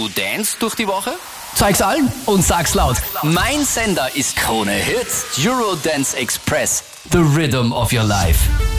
Dance durch die Woche? Zeig's allen und sag's laut. Mein Sender ist Krone Hits, Eurodance Express. The Rhythm of Your Life.